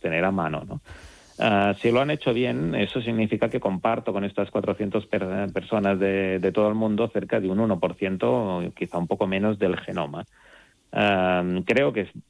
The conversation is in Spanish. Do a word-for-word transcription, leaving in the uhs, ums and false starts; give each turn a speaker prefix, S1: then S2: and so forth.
S1: tener a mano, ¿no? Uh, si lo han hecho bien, eso significa que comparto con estas cuatrocientas per- personas de, de todo el mundo cerca de un uno por ciento, quizá un poco menos, del genoma. Uh, creo que es